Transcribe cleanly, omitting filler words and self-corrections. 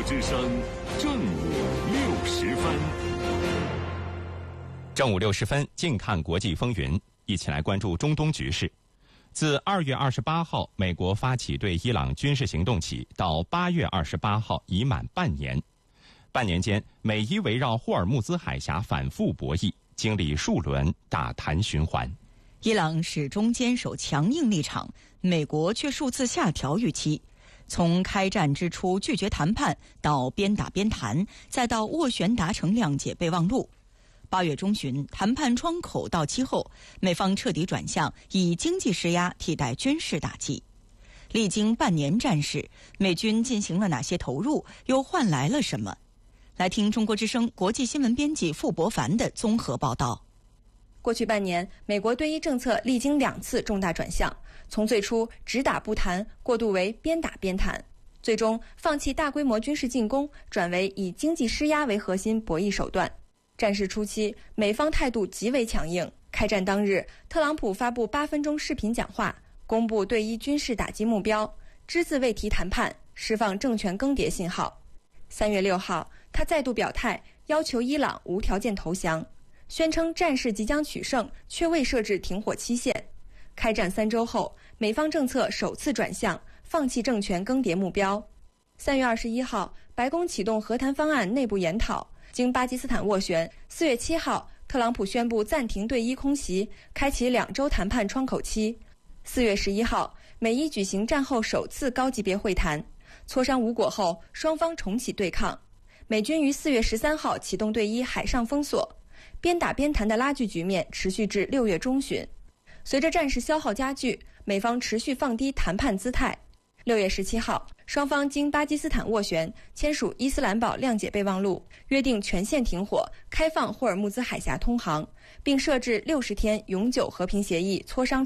之声正午60分。 正午60分，近看国际风云，一起来关注中东局势。自2月28号美国发起对伊朗军事行动起，到8月28号已满半年。半年间，美伊围绕霍尔木兹海峡反复博弈，经历数轮打谈循环。 伊朗始终坚守强硬立场，美国却数次下调预期。从开战之初拒绝谈判，到边打边谈，再到斡旋达成谅解备忘录。8月中旬，谈判窗口到期后，美方彻底转向以经济施压替代军事打击。历经半年战事，美军进行了哪些投入，又换来了什么？来听中国之声国际新闻编辑傅博凡的综合报道。 过去半年，美国对伊政策历经2次重大转向，从最初只打不谈，过渡为边打边谈，最终放弃大规模军事进攻，转为以经济施压为核心博弈手段。战事初期，美方态度极为强硬。开战当日，特朗普发布8分钟视频讲话，公布对伊军事打击目标，只字未提谈判，释放政权更迭信号。3月6号，他再度表态，要求伊朗无条件投降，宣称战事即将取胜，却未设置停火期限。开战3周后，美方政策首次转向，放弃政权更迭目标。3月21号，白宫启动和谈方案内部研讨，经巴基斯坦斡旋，4月7号，特朗普宣布暂停对伊空袭，开启2周谈判窗口期。4月11号，美伊举行战后首次高级别会谈，磋商无果后，双方重启对抗。美军于4月13号启动对伊海上封锁，边打边谈的拉锯局面持续至6月中旬。随着战事消耗加剧，美方持续放低谈判姿态。6月17号，双方经巴基斯坦斡旋，签署伊斯兰堡谅解备忘录，约定全线停火，开放霍尔木兹海峡通航，并设置60天永久和平协议磋商